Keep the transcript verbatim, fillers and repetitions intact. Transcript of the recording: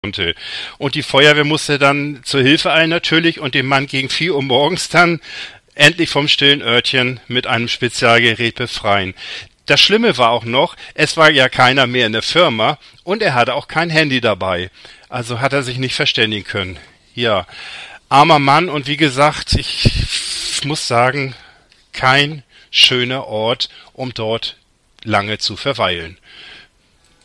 konnte. Und die Feuerwehr musste dann zur Hilfe eilen natürlich und den Mann gegen vier Uhr morgens dann endlich vom stillen Örtchen mit einem Spezialgerät befreien. Das Schlimme war auch noch, es war ja keiner mehr in der Firma und er hatte auch kein Handy dabei. Also hat er sich nicht verständigen können. Ja, armer Mann und wie gesagt, ich muss sagen, kein schöner Ort, um dort lange zu verweilen.